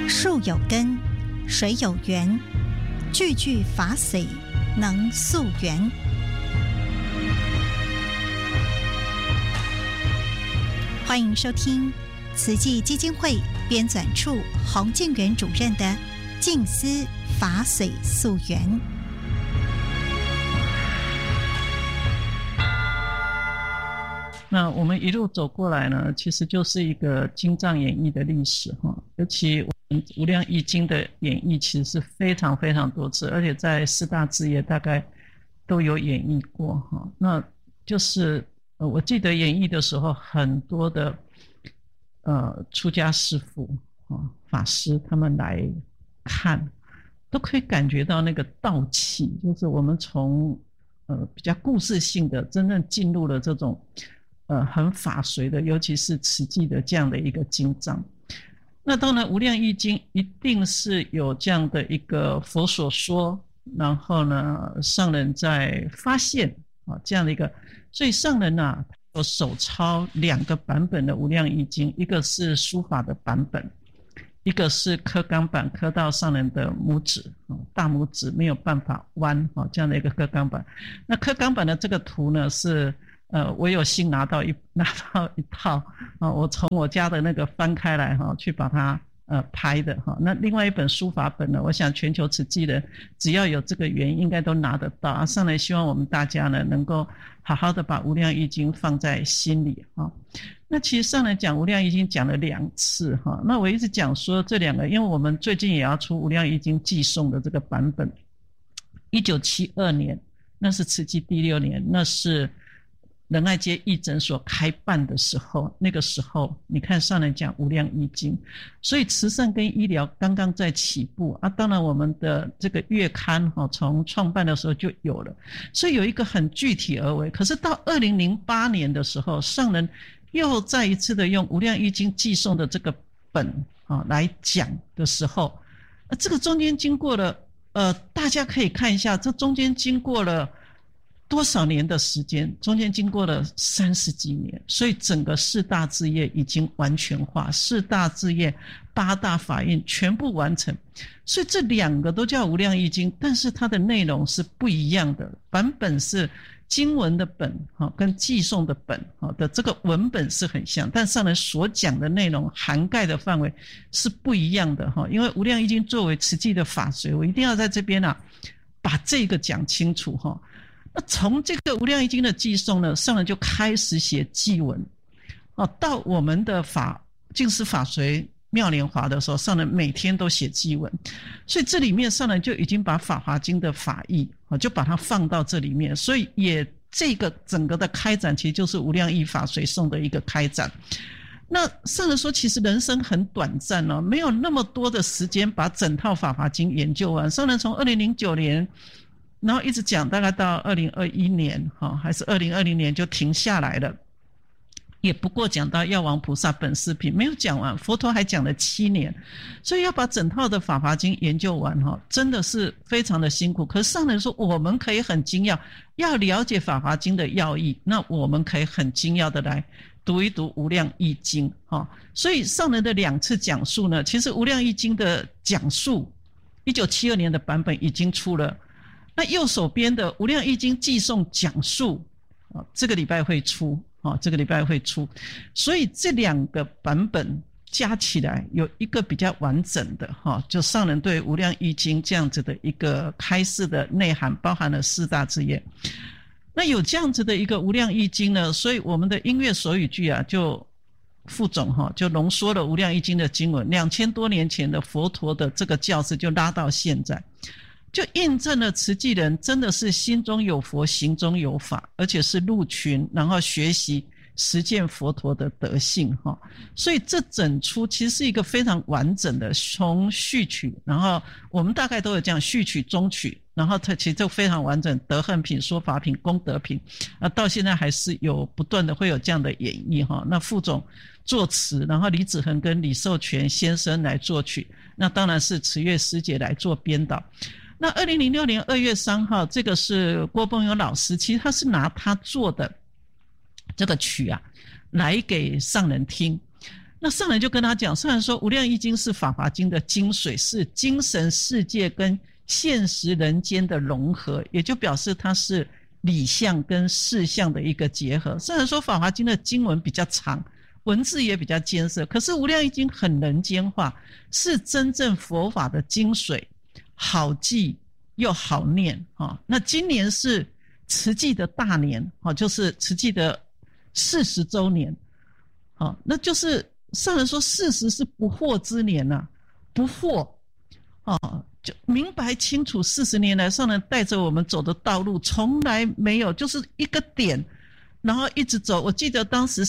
树有根，水有源，句句法髓能溯源。欢迎收听慈济基金会编纂处洪建元主任的静思法髓溯源。 那我们一路走过来呢，其实就是一个经藏演绎的历史哈。尤其我们无量易经的演绎其实是非常非常多次，而且在四大志业大概都有演绎过哈。那就是我记得演绎的时候，很多的出家师父法师他们来看，都可以感觉到那个道气，就是我们从比较故事性的，真正进入了这种很法随的，尤其是慈济的这样的一个经藏。那当然无量易经一定是有这样的一个佛所说，然后呢上人在发现这样的一个，所以上人有手抄2个版本的无量易经，一个是书法的版本，一个是刻钢版，刻到上人的拇指，大拇指没有办法弯这样的一个刻钢版。那刻钢版的这个图呢是我有幸拿到一套我从我家的那个翻开来去把它拍的那另外一本书法本呢，我想全球慈济人只要有这个缘应该都拿得到上来希望我们大家呢能够好好的把无量易经放在心里那其实上来讲无量易经讲了2次那我一直讲说这2个，因为我们最近也要出无量易经寄送的这个版本，1972年那是慈济第6年，那是仁爱街义诊所开办的时候，那个时候你看上人讲无量易经，所以慈善跟医疗刚刚在起步当然我们的这个月刊从创办的时候就有了，所以有一个很具体而为。可是到2008年的时候，上人又再一次的用无量易经寄送的这个本来讲的时候，这个中间经过了大家可以看一下，这中间经过了多少年的时间，中间经过了30几年，所以整个4大志业已经完全化，4大志业8大法印全部完成，所以这2个都叫无量易经，但是它的内容是不一样的，版本是经文的本跟寄送的本的这个文本是很像，但上人所讲的内容涵盖的范围是不一样的因为无量易经作为慈济的法髓，我一定要在这边把这个讲清楚那从这个无量易经的寄送呢，上人就开始写祭文到我们的净思法髓妙莲华的时候，上人每天都写祭文，所以这里面上人就已经把法华经的法义就把它放到这里面，所以也这个整个的开展其实就是无量易法髓颂的一个开展。那上人说其实人生很短暂没有那么多的时间把整套法华经研究完，上人从2009年然后一直讲大概到2021年还是2020年就停下来了，也不过讲到药王菩萨本事品没有讲完，佛陀还讲了7年，所以要把整套的法华经研究完真的是非常的辛苦。可是上人说我们可以很精要了解法华经的要义，那我们可以很精要的来读一读无量易经所以上人的2次讲述呢，其实无量易经的讲述1972年的版本已经出了，那右手边的无量易经寄送讲述这个礼拜会出所以这2个版本加起来有一个比较完整的就上人对无量易经这样子的一个开示的内涵，包含了4大志业。那有这样子的一个无量易经呢，所以我们的音乐手语剧就副总就浓缩了无量易经的经文，2000多年前的佛陀的这个教示就拉到现在，就印证了慈济人真的是心中有佛行中有法，而且是入群然后学习实践佛陀的德性所以这整出其实是一个非常完整的，从序曲，然后我们大概都有这样序曲中曲，然后它其实就非常完整，德行品说法品功德品到现在还是有不断的会有这样的演绎那副总作词，然后李子恒跟李寿全先生来作曲，那当然是慈月师姐来做编导。那2006年2月3号这个是郭崩友老师，其实他是拿他做的这个曲来给上人听， 那上人就跟他讲，上人说无量易经是法华经的精髓，是精神世界跟现实人间的融合，也就表示它是理相跟事相的一个结合。上人说法华经的经文比较长，文字也比较艰涩，可是无量易经很人间化，是真正佛法的精髓，好记又好念。那今年是慈济的大年，就是慈济的40周年，那就是上人说40是不惑之年啊，不惑就明白清楚40年来上人带着我们走的道路从来没有，就是一个点然后一直走。我记得当时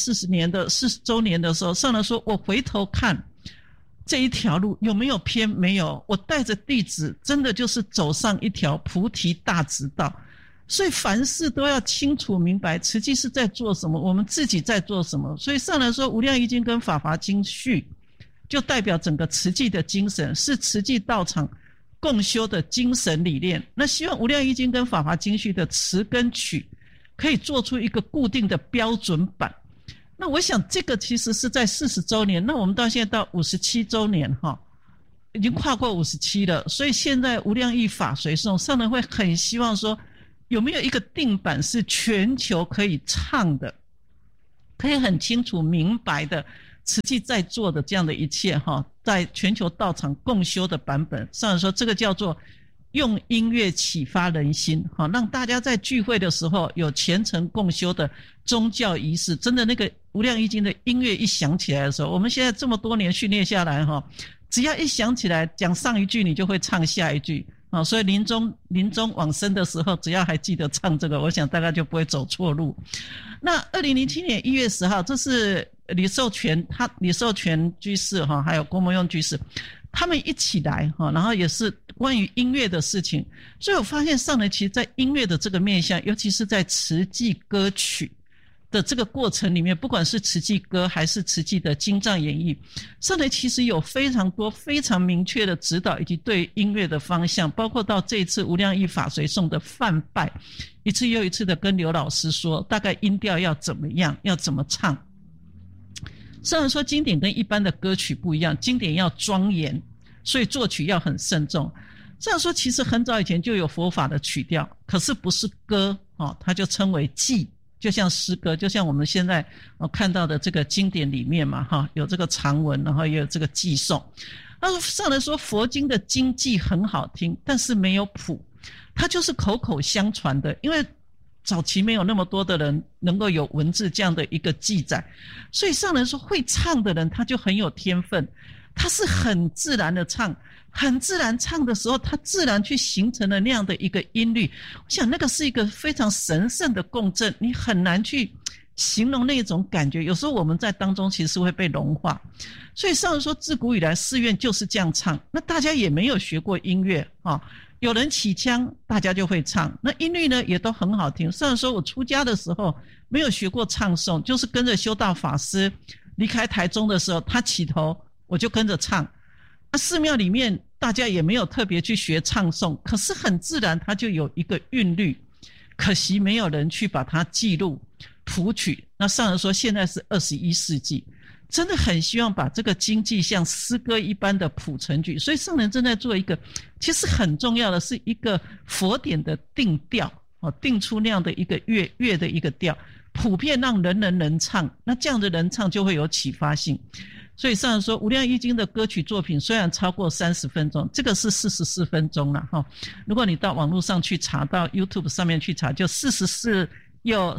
40周年的时候，上人说我回头看这一条路有没有偏，没有，我带着弟子真的就是走上一条菩提大直道。所以凡事都要清楚明白慈济是在做什么，我们自己在做什么。所以上来说无量易经跟法华经序就代表整个慈济的精神，是慈济道场共修的精神理念。那希望无量易经跟法华经序的词跟曲可以做出一个固定的标准版。那我想这个其实是在40周年，那我们到现在到57周年已经跨过57了。所以现在无量易法随诵，上人会很希望说有没有一个定版是全球可以唱的，可以很清楚明白的慈济在做的这样的一切在全球道场共修的版本。上人说这个叫做用音乐启发人心，让大家在聚会的时候有虔诚共修的宗教仪式。真的那个无量易经的音乐一响起来的时候，我们现在这么多年训练下来只要一响起来讲上一句你就会唱下一句所以临终往生的时候只要还记得唱这个，我想大概就不会走错路。那2007年1月10号这是李寿全居士还有郭沫用居士他们一起来然后也是关于音乐的事情。所以我发现上人其实在音乐的这个面向，尤其是在慈济歌曲的这个过程里面，不管是慈济歌还是慈济的经藏演绎，上人其实有非常多非常明确的指导以及对音乐的方向，包括到这一次无量易法随诵的梵拜，一次又一次的跟刘老师说大概音调要怎么样，要怎么唱。上人说经典跟一般的歌曲不一样，经典要庄严，所以作曲要很慎重。上人说其实很早以前就有佛法的曲调，可是不是歌它就称为偈，就像诗歌，就像我们现在看到的这个经典里面嘛有这个长文，然后也有这个偈颂。那上人说佛经的经偈很好听，但是没有谱，它就是口口相传的，因为早期没有那么多的人能够有文字这样的一个记载，所以上人说会唱的人他就很有天分，他是很自然的唱，很自然唱的时候他自然去形成了那样的一个音律。我想那个是一个非常神圣的共振，你很难去形容那种感觉，有时候我们在当中其实会被融化。所以上人说自古以来寺院就是这样唱，那大家也没有学过音乐有人起腔大家就会唱，那音律呢也都很好听。上人说我出家的时候没有学过唱诵，就是跟着修道法师离开台中的时候他起头我就跟着唱，寺庙里面大家也没有特别去学唱诵，可是很自然它就有一个韵律，可惜没有人去把它记录谱曲。那上人说现在是21世纪，真的很希望把这个经偈像诗歌一般的谱成句。所以上人正在做一个其实很重要的是一个佛典的定调定出那样的一个乐的一个调，普遍让人人能唱，那这样的人唱就会有启发性。所以上人说无量易经的歌曲作品虽然超过30分钟，这个是44分钟了如果你到网络上去查，到 YouTube 上面去查，就43又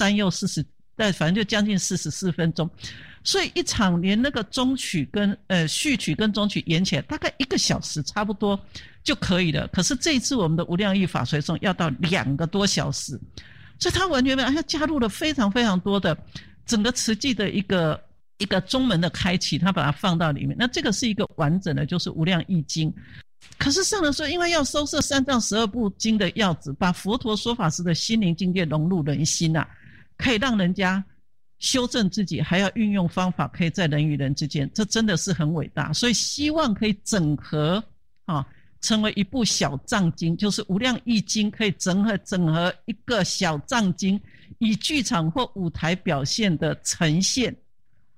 40，但反正就将近44分钟。所以一场连那个中曲跟序曲跟中曲演起来大概1个小时差不多就可以了，可是这一次我们的无量易法随诵要到2个多小时，所以他完全没有，他加入了非常非常多的整个慈济的一个中门的开启，他把它放到里面。那这个是一个完整的就是无量易经。可是上人说因为要收摄3藏12部经的要旨，把佛陀说法时的心灵境界融入人心可以让人家修正自己，还要运用方法可以在人与人之间，这真的是很伟大。所以希望可以整合成为一部小藏经，就是无量易经可以整合一个小藏经，以剧场或舞台表现的呈现。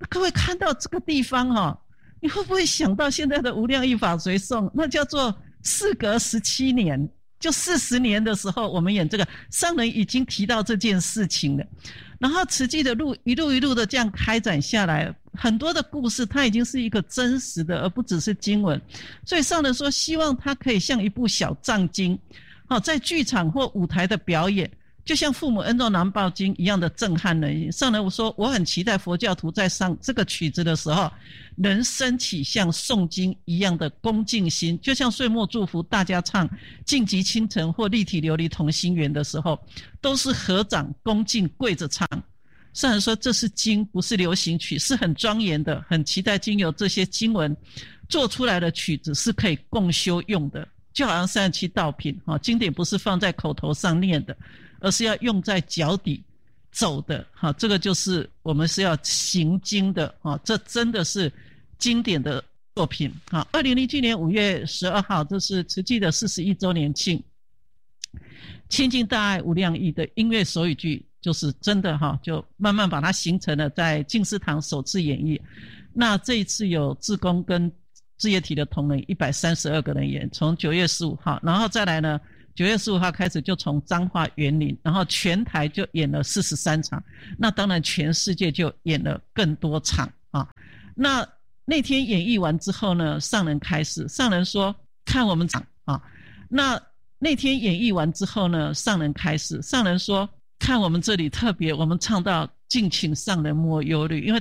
各位看到这个地方你会不会想到现在的无量义法随诵？那叫做事隔17年，就40年的时候，我们演这个上人已经提到这件事情了。然后慈济的路一路的这样开展下来，很多的故事它已经是一个真实的，而不只是经文。所以上人说，希望它可以像一部小藏经，在剧场或舞台的表演，就像父母恩重难报经一样的震撼人。上人说，我很期待佛教徒在上这个曲子的时候，能升起像诵经一样的恭敬心，就像岁末祝福大家唱晋级清晨或立体琉璃同心圆的时候，都是合掌恭敬跪着唱。上人说，这是经，不是流行曲，是很庄严的，很期待经由这些经文做出来的曲子是可以共修用的，就好像37道品经典不是放在口头上念的，而是要用在脚底走的这个就是我们是要行经的这真的是经典的作品2007年5月12号，这是慈济的41周年庆，亲近大爱无量义的音乐手语剧，就是真的就慢慢把它形成了在净思堂首次演绎。那这一次有志工跟志业体的同仁132个人演，从9月15号，然后再来呢9月15号开始就从彰化园林，然后全台就演了43场，那当然全世界就演了更多场那天演绎完之后呢，上人开始，上人说看我们场那天演绎完之后呢，上人开始，上人说看我们这里特别，我们唱到敬请上人莫忧虑，因为